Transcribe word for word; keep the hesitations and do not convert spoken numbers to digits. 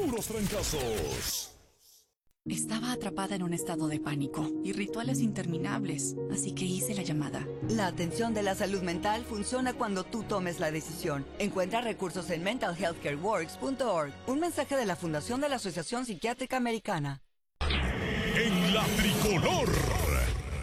puros trancazos. Estaba atrapada en un estado de pánico y rituales interminables, así que hice la llamada. La atención de la salud mental funciona cuando tú tomes la decisión. Encuentra recursos en mental health care works punto org. Un mensaje de la Fundación de la Asociación Psiquiátrica Americana. En la tricolor.